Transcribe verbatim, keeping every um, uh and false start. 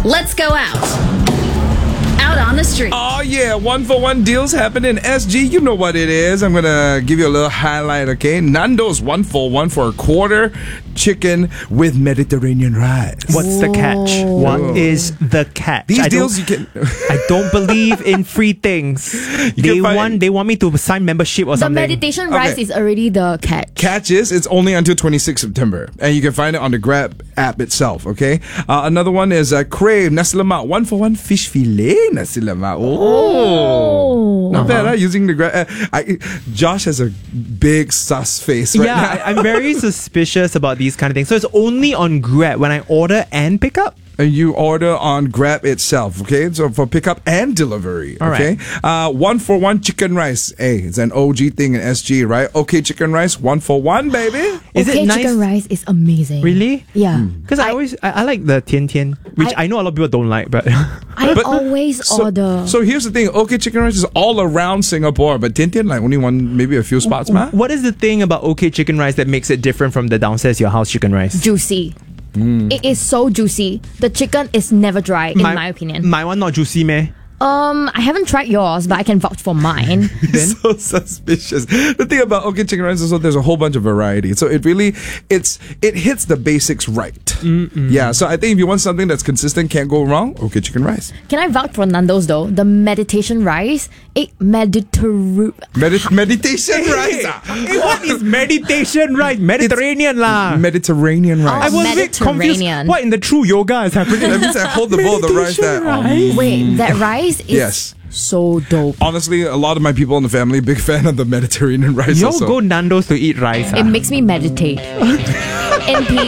Let's go out. Out on the street. Oh yeah, one for one deals happen in S G. You know what it is. I'm gonna give you a little highlight, okay? Nando's one for one for a quarter chicken with Mediterranean rice. What's the catch? What is the catch? These I deals don't, you can. I don't believe in free things. They can find- want they want me to sign membership or The something. meditation rice Okay. is already the catch. Catch is it's only until twenty-sixth September, and you can find it on the Grab app itself. Okay. Uh, another one is uh, Crave nasi lemak one for one fish fillet nasi lemak. Oh, not bad. Huh? Using the Grab. Uh, I, Josh has a big sus face right yeah, now. I, I'm very suspicious about these kind of things. So it's only on Grab when I order and pick up. And you order on Grab itself, okay? So for pickup and delivery, All okay? Uh, one for one chicken rice. Hey, it's an O G thing in S G, right? Okay, chicken rice, one for one, baby. Is okay, it nice? chicken rice is amazing. Really? Yeah. Because I, always I, I like the tian tian, which I, I- know a lot of people don't like, but I But- always So, order. so here's the thing. Okay, chicken rice is all around Singapore, but Tian Tian, like only one, maybe a few spots, ma. what is the thing about OK Chicken Rice that makes it different from the downstairs your house chicken rice? Juicy. It is so juicy. The chicken is never dry, in my, opinion. My one not juicy, meh? Um, I haven't tried yours, but I can vouch for mine. So suspicious. The thing about okay chicken rice is also there's a whole bunch of variety. So it really it's it hits the basics right. Mm-mm. Yeah. So I think if you want something that's consistent, can't go wrong. Okay chicken rice. Can I vouch for Nando's though? The meditation rice, it Mediterranean. Medi- meditation rice. ah. Hey, what is meditation right? Mediterranean lah. Mediterranean Oh, rice. I was a bit confused. Mediterranean. What in the true yoga is happening? That means I hold the bowl of the rice there. Meditation Oh. Wait, that rice is Yes. so dope. Honestly, a lot of my people in the family big fan of the Mediterranean rice. Y'all also. go Nando's to eat rice. It ah? makes me meditate. N P